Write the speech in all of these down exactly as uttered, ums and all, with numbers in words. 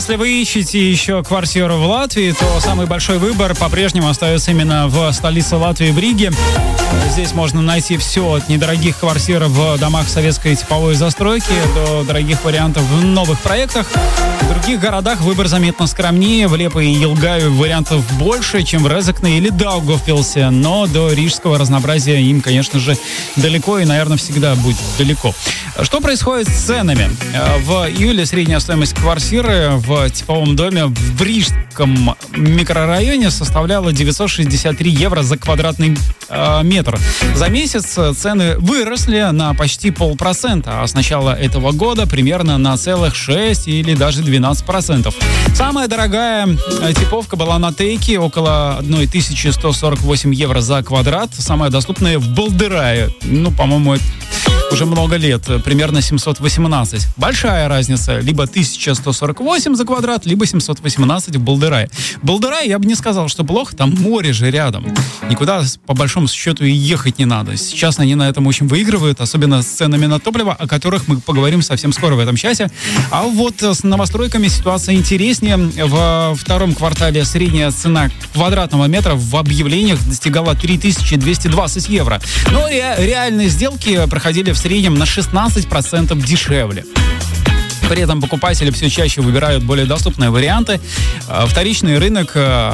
Если вы ищете еще квартиру в Латвии, то самый большой выбор по-прежнему остается именно в столице Латвии, в Риге. Здесь можно найти все от недорогих квартир в домах советской типовой застройки до дорогих вариантов в новых проектах. В других городах выбор заметно скромнее. В Лепо и Елгаве вариантов больше, чем в Резекне или Даугавпилсе. Но до рижского разнообразия им, конечно же, далеко и, наверное, всегда будет далеко. Что происходит с ценами? В июле средняя стоимость квартиры в типовом доме в Рижском микрорайоне составляла девятьсот шестьдесят три евро за квадратный э, метр. За месяц цены выросли на почти полпроцента, а с начала этого года примерно на целых шесть или даже двенадцать процентов. Самая дорогая типовка была на Тейке, около тысяча сто сорок восемь евро за квадрат. Самая доступная в Болдырае, ну, по-моему, уже много лет, примерно семьсот восемнадцать. Большая разница, либо тысяча сто сорок восемь за квадрат, либо семьсот восемнадцать в Болдырае. Болдырай, я бы не сказал, что плохо, там море же рядом. Никуда, по большому счету, и ехать не надо. Сейчас они на этом очень выигрывают, особенно с ценами на топливо, о которых мы поговорим совсем скоро в этом часе. А вот с новостройками ситуация интереснее. Во втором квартале средняя цена квадратного метра в объявлениях достигала три тысячи двести двадцать евро. Но ре- реальные сделки проходили в среднем на шестнадцать процентов дешевле. При этом покупатели все чаще выбирают более доступные варианты. Вторичный рынок,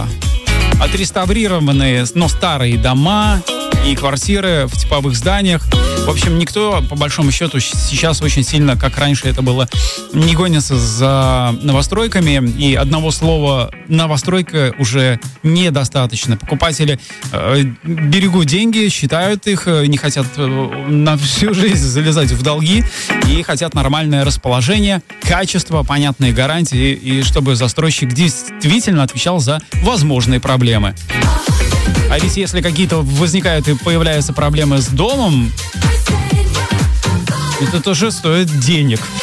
отреставрированные, но старые дома и квартиры в типовых зданиях. В общем, никто, по большому счету, сейчас очень сильно, как раньше это было, не гонится за новостройками. И одного слова «новостройка» уже недостаточно. Покупатели э, берегут деньги, считают их, не хотят э, на всю жизнь залезать в долги и хотят нормальное расположение, качество, понятные гарантии, и чтобы застройщик действительно отвечал за возможные проблемы. А ведь если какие-то возникают и появляются проблемы с домом, это тоже стоит денег.